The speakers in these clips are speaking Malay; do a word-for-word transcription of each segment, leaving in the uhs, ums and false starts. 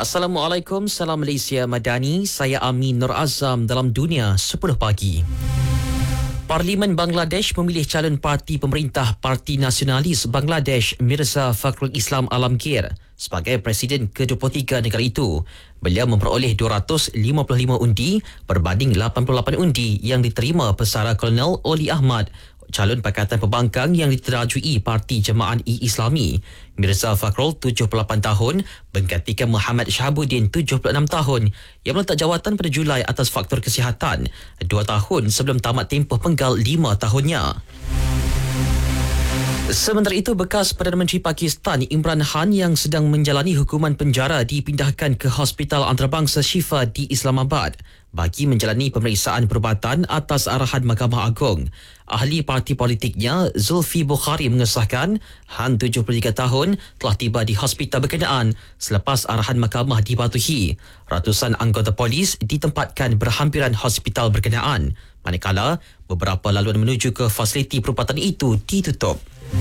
Assalamualaikum, salam Malaysia Madani. Saya Amin Nur Azam dalam Dunia sepuluh pagi. Parlimen Bangladesh memilih calon parti pemerintah Parti Nasionalis Bangladesh Mirza Fakhrul Islam Alamgir sebagai Presiden ke dua puluh tiga negara itu. Beliau memperoleh dua ratus lima puluh lima undi berbanding lapan puluh lapan undi yang diterima pesara Kolonel Oli Ahmad, calon Pakatan Pembangkang yang diterajui Parti Jemaah Islami. Mirza Fakhrul, tujuh puluh lapan tahun, menggantikan Muhammad Shahabuddin, tujuh puluh enam tahun, yang meletak jawatan pada Julai atas faktor kesihatan, dua tahun sebelum tamat tempoh penggal lima tahunnya. Sementara itu, bekas Perdana Menteri Pakistan Imran Khan yang sedang menjalani hukuman penjara dipindahkan ke Hospital Antarabangsa Shifa di Islamabad bagi menjalani pemeriksaan perubatan atas arahan Mahkamah Agung. Ahli parti politiknya Zulfi Bukhari mengesahkan Han, tujuh puluh tiga tahun, telah tiba di hospital berkenaan selepas arahan mahkamah dipatuhi. Ratusan anggota polis ditempatkan berhampiran hospital berkenaan, manakala beberapa laluan menuju ke fasiliti perubatan itu ditutup.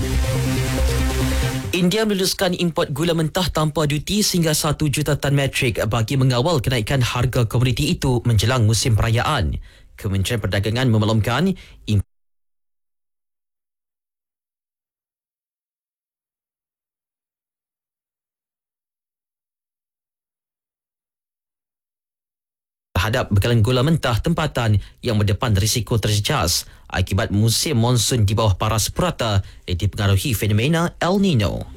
India meluluskan import gula mentah tanpa duti sehingga satu juta tan metrik bagi mengawal kenaikan harga komoditi itu menjelang musim perayaan. Kementerian Perdagangan memaklumkan import terhadap bekalan gula mentah tempatan yang berdepan risiko terjejas akibat musim monsun di bawah paras purata yang dipengaruhi fenomena El Nino.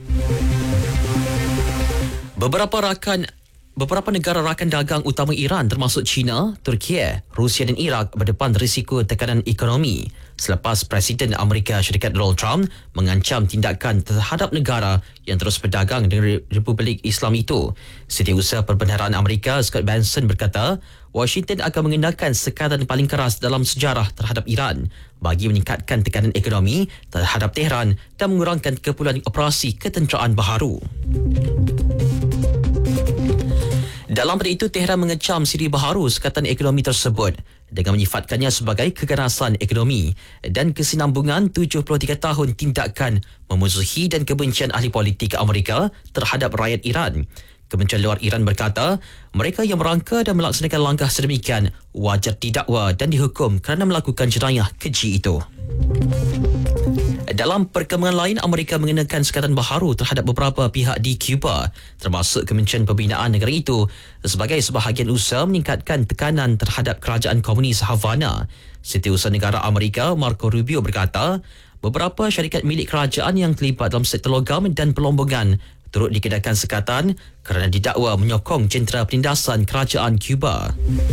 Beberapa rakan Beberapa negara rakan dagang utama Iran termasuk China, Turki, Rusia dan Iraq berdepan risiko tekanan ekonomi selepas Presiden Amerika Syarikat Donald Trump mengancam tindakan terhadap negara yang terus berdagang dengan Republik Islam itu. Setiausaha Perbendaharaan Amerika Scott Bessent berkata, Washington akan mengenakan sekatan paling keras dalam sejarah terhadap Iran bagi meningkatkan tekanan ekonomi terhadap Tehran dan mengurangkan keperluan operasi ketenteraan baharu. Dalam pada itu, Tehran mengecam siri baharu sekatan ekonomi tersebut dengan menyifatkannya sebagai keganasan ekonomi dan kesinambungan tujuh puluh tiga tahun tindakan memusuhi dan kebencian ahli politik Amerika terhadap rakyat Iran. Kementerian Luar Iran berkata, mereka yang merangka dan melaksanakan langkah sedemikian wajar didakwa dan dihukum kerana melakukan jenayah keji itu. Dalam perkembangan lain, Amerika mengenakan sekatan baharu terhadap beberapa pihak di Cuba, termasuk Kementerian Pembinaan negara itu, sebagai sebahagian usaha meningkatkan tekanan terhadap kerajaan komunis Havana. Setiausaha Negara Amerika Marco Rubio berkata, beberapa syarikat milik kerajaan yang terlibat dalam sektor logam dan pelombongan turut dikenakan sekatan kerana didakwa menyokong jentera penindasan kerajaan Cuba.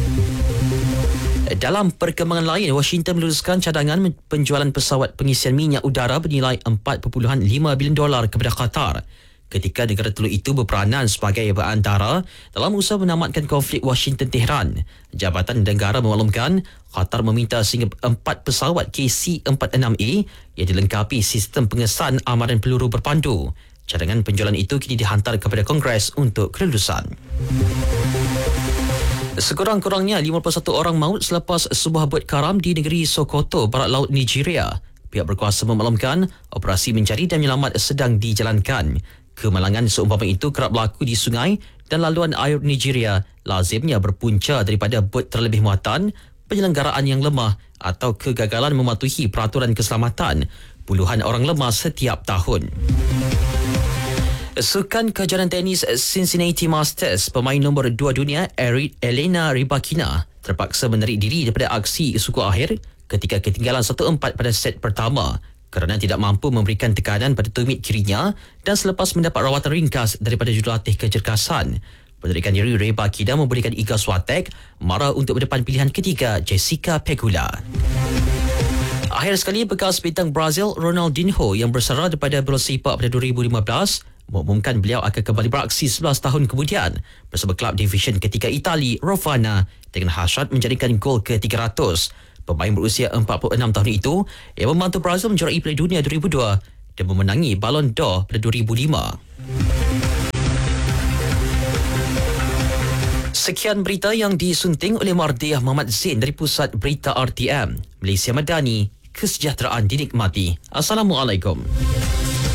Dalam perkembangan lain, Washington meluluskan cadangan penjualan pesawat pengisian minyak udara bernilai empat perpuluhan lima bilion dolar kepada Qatar ketika negara telur itu berperanan sebagai perantara dalam usaha menamatkan konflik Washington-Tehran. Jabatan Negara memaklumkan Qatar meminta sehingga empat pesawat K C empat puluh enam A yang dilengkapi sistem pengesan amaran peluru berpandu. Cadangan penjualan itu kini dihantar kepada Kongres untuk kelulusan. Sekurang-kurangnya lima puluh satu orang maut selepas sebuah bot karam di negeri Sokoto, barat laut Nigeria. Pihak berkuasa memaklumkan operasi mencari dan menyelamat sedang dijalankan. Kemalangan seumpama itu kerap berlaku di sungai dan laluan air Nigeria, lazimnya berpunca daripada bot terlebih muatan, penyelenggaraan yang lemah atau kegagalan mematuhi peraturan keselamatan. Puluhan orang lemas setiap tahun. Sukan kejuaraan tenis Cincinnati Masters, pemain nombor dua dunia Elena Rybakina terpaksa menarik diri daripada aksi suku akhir ketika ketinggalan satu empat pada set pertama kerana tidak mampu memberikan tekanan pada tumit kirinya dan selepas mendapat rawatan ringkas daripada jurulatih kecergasan. Penarikan diri Rybakina memberikan Iga Swiatek mara untuk berdepan pilihan ketiga Jessica Pegula. Akhir sekali, bekas bintang Brazil Ronaldinho yang bersara daripada bola sepak pada dua ribu lima belas mengumumkan beliau akan kembali beraksi sebelas tahun kemudian bersama klub divisyen ketiga Itali Rovana dengan hasrat menjadikan gol ke tiga ratus. Pemain berusia empat puluh enam tahun itu yang membantu Brazil menjuarai Piala Dunia dua ribu dua dan memenangi Ballon d'Or pada dua ribu lima. Sekian berita yang disunting oleh Mardiah Muhammad Zain dari Pusat Berita R T M. Malaysia Madani, kesejahteraan dinikmati. Assalamualaikum.